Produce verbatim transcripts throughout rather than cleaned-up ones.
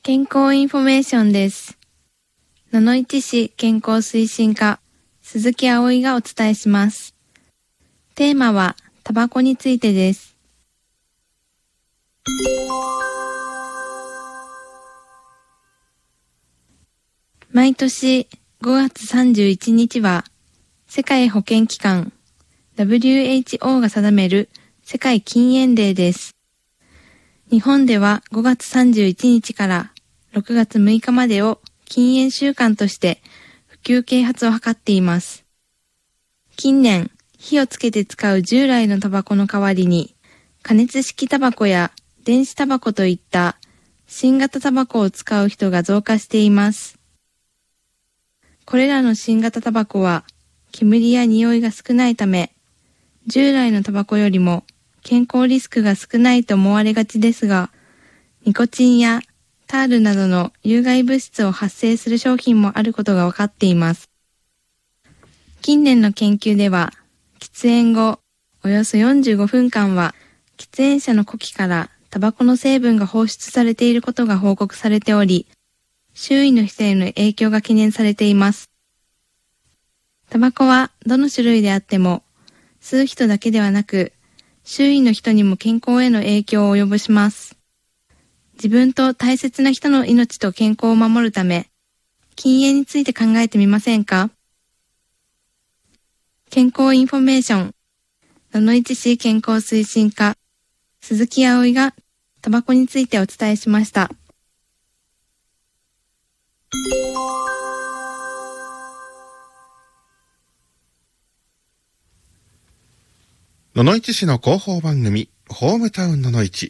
健康インフォメーションです。野々市市健康推進課鈴木葵がお伝えします。テーマはタバコについてです。毎年ごがつさんじゅういちにちは世界保健機関 ダブリューエイチオー が定める世界禁煙デーです。日本ではごがつさんじゅういちにちからろくがつむいかまでを禁煙週間として普及啓発を図っています。近年、火をつけて使う従来のタバコの代わりに加熱式タバコや電子タバコといった新型タバコを使う人が増加しています。これらの新型タバコは煙や匂いが少ないため、従来のタバコよりも健康リスクが少ないと思われがちですが、ニコチンやタールなどの有害物質を発生する商品もあることが分かっています。近年の研究では、喫煙後およそよんじゅうごふんかんは喫煙者の呼気からタバコの成分が放出されていることが報告されており、周囲の人への影響が懸念されています。タバコはどの種類であっても、吸う人だけではなく、周囲の人にも健康への影響を及ぼします。自分と大切な人の命と健康を守るため、禁煙について考えてみませんか？健康インフォメーション、野々市市健康推進課、鈴木葵がタバコについてお伝えしました。 野々市市の広報番組、ホームタウン野々市。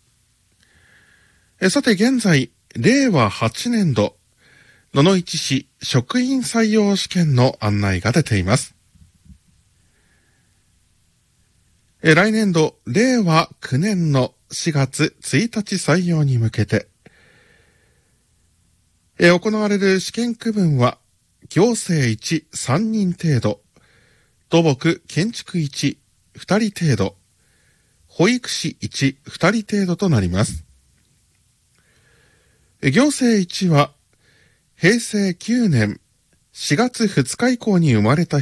えさて現在、れいわはちねんど、野々市市職員採用試験の案内が出ています。え来年度、れいわきゅうねんのしがつついたち採用に向けて、え行われる試験区分は、行政いち、さんにん程度、土木建築いち、ふたり程度、保育士いち、ふたり程度となります。行政いちは、へいせいきゅうねんしがつふつか以降に生まれた